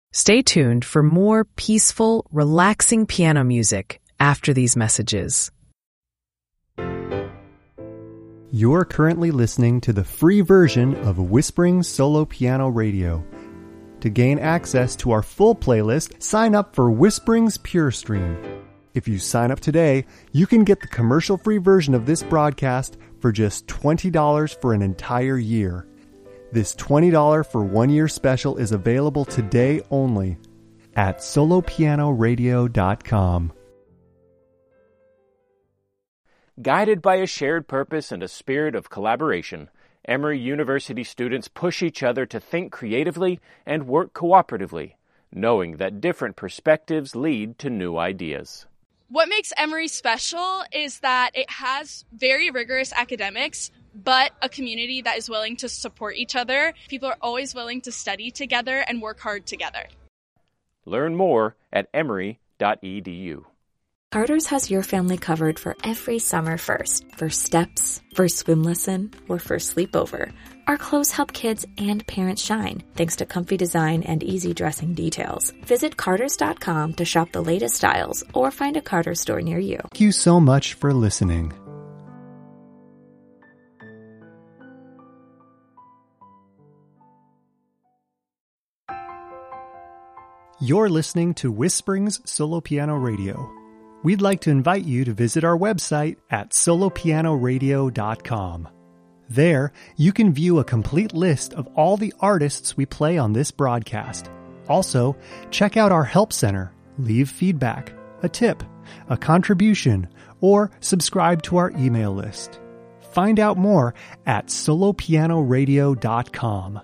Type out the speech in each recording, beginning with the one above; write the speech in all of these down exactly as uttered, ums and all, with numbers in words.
Stay tuned for more peaceful, relaxing piano music after these messages. You're currently listening to the free version of Whispering Solo Piano Radio. To gain access to our full playlist, sign up for Whispering's Pure Stream. If you sign up today, you can get the commercial-free version of this broadcast for just twenty dollars for an entire year. This twenty dollars for one year special is available today only at solo piano radio dot com. Guided by a shared purpose and a spirit of collaboration, Emory University students push each other to think creatively and work cooperatively, knowing that different perspectives lead to new ideas. What makes Emory special is that it has very rigorous academics, but a community that is willing to support each other. People are always willing to study together and work hard together. Learn more at emory dot e d u. Carter's has your family covered for every summer first. First steps, first swim lesson, or first sleepover. Our clothes help kids and parents shine, thanks to comfy design and easy dressing details. Visit carters dot com to shop the latest styles or find a Carter's store near you. Thank you so much for listening. You're listening to Whispering's Solo Piano Radio. We'd like to invite you to visit our website at solo piano radio dot com. There, you can view a complete list of all the artists we play on this broadcast. Also, check out our help center, leave feedback, a tip, a contribution, or subscribe to our email list. Find out more at solo piano radio dot com.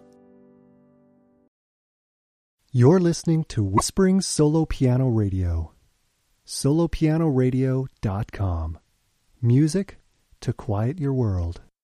You're listening to Whispering Solo Piano Radio. solo piano radio dot com. Music to quiet your world.